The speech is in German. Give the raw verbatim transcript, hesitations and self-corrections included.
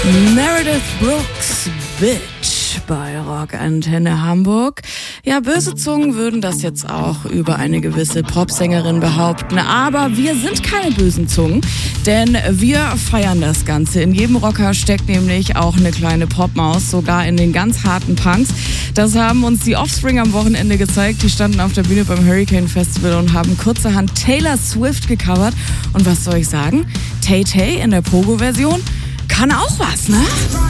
Meredith Brooks, Bitch, bei Rockantenne Hamburg. Ja, böse Zungen würden das jetzt auch über eine gewisse Popsängerin behaupten, aber wir sind keine bösen Zungen, denn wir feiern das Ganze. In jedem Rocker steckt nämlich auch eine kleine Popmaus, sogar in den ganz harten Punks. Das haben uns die Offspring am Wochenende gezeigt. Die standen auf der Bühne beim Hurricane Festival und haben kurzerhand Taylor Swift gecovert. Und was soll ich sagen? Tay Tay in der Pogo-Version kann auch was, ne?